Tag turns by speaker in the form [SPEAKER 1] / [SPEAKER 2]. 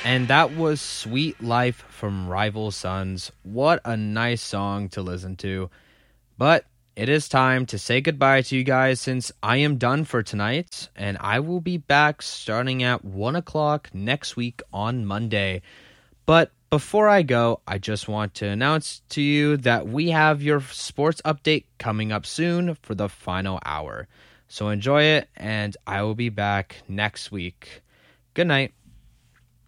[SPEAKER 1] And that was Sweet Life from Rival Sons. What a nice song to listen to. But it is time to say goodbye to you guys since I am done for tonight, and I will be back starting at 1 o'clock next week on Monday. But before I go, I just want to announce to you that we have your sports update coming up soon for the final hour. So enjoy it, and I will be back next week. Good night.